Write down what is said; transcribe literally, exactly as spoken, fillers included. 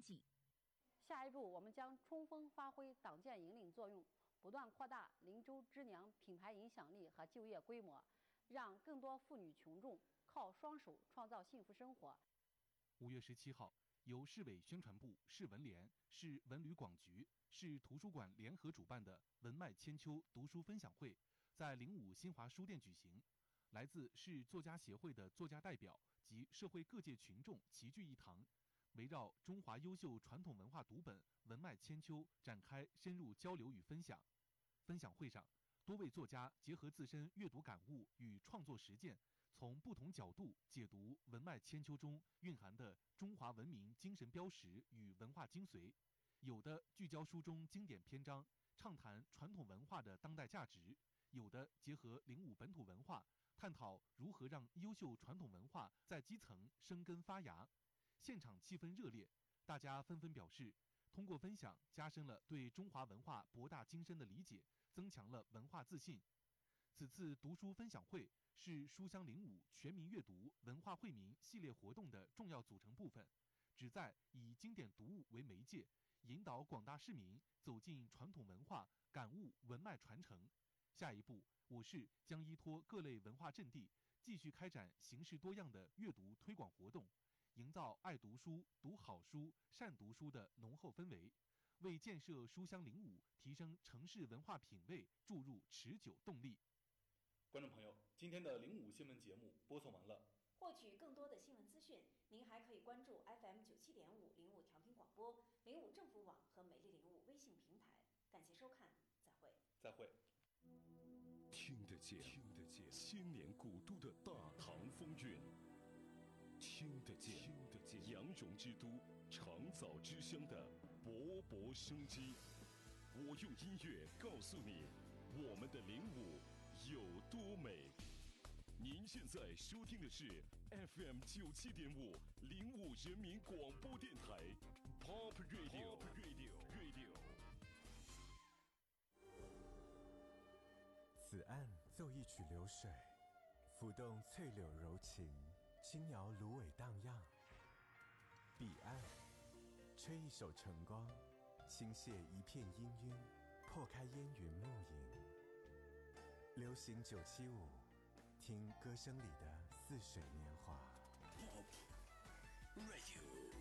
济。 下一步，我们将充分发挥党建引领作用，不断扩大灵州之娘品牌影响力和就业规模，让更多妇女群众靠双手创造幸福生活。 五月十七号，由市委宣传部、市文联、市文旅广局、市图书馆联合主办的文脉千秋读书分享会在灵武新华书店举行。来自市作家协会的作家代表及社会各界群众齐聚一堂，围绕中华优秀传统文化读本《文脉千秋》展开深入交流与分享。分享会上，多位作家结合自身阅读感悟与创作实践，从不同角度解读《文脉千秋》中蕴含的中华文明精神标识与文化精髓，有的聚焦书中经典篇章，畅谈传统文化的当代价值；有的结合灵武本土文化，探讨如何让优秀传统文化在基层生根发芽。现场气氛热烈，大家纷纷表示，通过分享加深了对中华文化博大精深的理解，增强了文化自信。此次读书分享会是书香灵武全民阅读文化惠民系列活动的重要组成部分，旨在以经典读物为媒介，引导广大市民走进传统文化，感悟文脉传承。下一步，我市将依托各类文化阵地，继续开展形式多样的阅读推广活动，营造爱读书、读好书、善读书的浓厚氛围，为建设书香灵武、提升城市文化品位注入持久动力。 观众朋友，今天的灵武新闻节目播送完了。 获取更多的新闻资讯，您还可以关注 F M 九七点五灵武调频广播、灵武政府网和美丽灵武微信平台。感谢收看，再会。 再会。 听得见，听得见千年古都的大唐风韵，听得见，听得见羊绒之都长枣之乡的勃勃生机。我用音乐告诉你，我们的灵武有多美。您现在收听的是 F M 九七点五灵武人民广播电台 Pop Radio Pop Radio Radio。 此岸奏一曲流水，抚动翠柳柔情，轻摇芦苇荡漾；彼岸吹一首晨光，倾泻一片氤氲，破开烟云暮影。流行九七五，听歌声里的似水年华。 Pop Radio。